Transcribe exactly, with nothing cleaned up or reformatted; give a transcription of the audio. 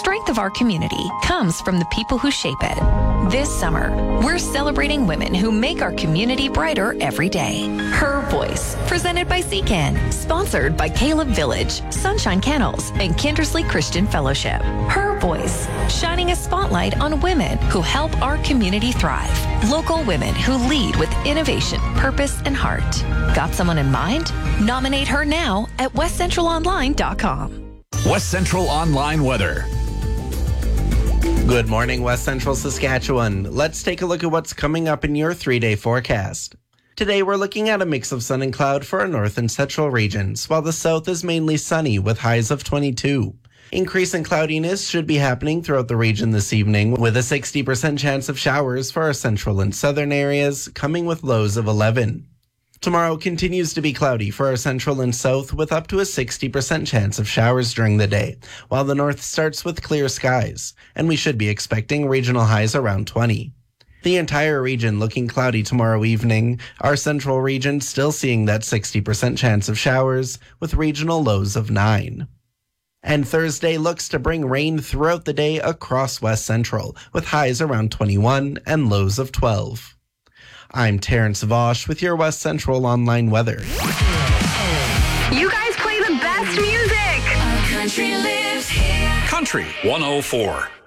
strength of our community comes from the people who shape it. This summer, we're celebrating women who make our community brighter every day. Her Voice, presented by C C A N, sponsored by Caleb Village, Sunshine Kennels, and Kindersley Christian Fellowship. Her Voice, shining a spotlight on women who help our community thrive. Local women who lead with innovation, purpose, and heart. Got someone in mind? Nominate her now at west central online dot com. West Central Online weather. Good morning, West Central Saskatchewan. Let's take a look at what's coming up in your three-day forecast. Today, we're looking at a mix of sun and cloud for our north and central regions, while the south is mainly sunny with highs of twenty-two. Increase in cloudiness should be happening throughout the region this evening, with a sixty percent chance of showers for our central and southern areas, coming with lows of eleven. Tomorrow continues to be cloudy for our central and south, with up to a sixty percent chance of showers during the day, while the north starts with clear skies, and we should be expecting regional highs around twenty. The entire region looking cloudy tomorrow evening, our central region still seeing that sixty percent chance of showers, with regional lows of nine. And Thursday looks to bring rain throughout the day across West Central, with highs around twenty-one and lows of twelve. I'm Terrence Vosh with your West Central Online weather. You guys play the best music. Our country lives here. Country one oh four.